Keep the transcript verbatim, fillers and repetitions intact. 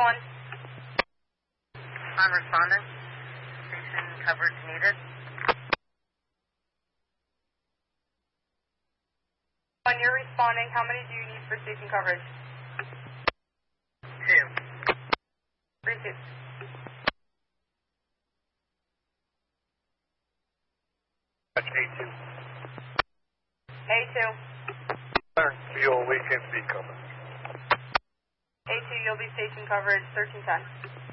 one. I'm responding. Station coverage needed. When you're responding, how many do you need for station coverage? Two. Receive. That's A two. A two. Turn fuel, we can be coming. A two, you'll be station coverage thirteen ten.